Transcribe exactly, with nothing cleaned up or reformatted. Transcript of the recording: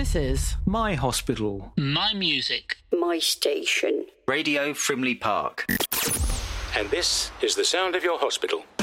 This is My Hospital. My music. My station. Radio Frimley Park. And this is the sound of your hospital.